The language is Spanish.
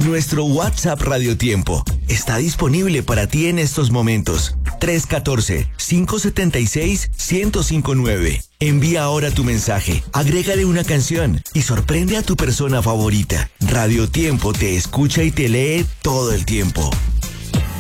Nuestro WhatsApp Radio Tiempo está disponible para ti en estos momentos. 314-576-1059. Envía ahora tu mensaje, agrégale una canción y sorprende a tu persona favorita. Radio Tiempo te escucha y te lee todo el tiempo.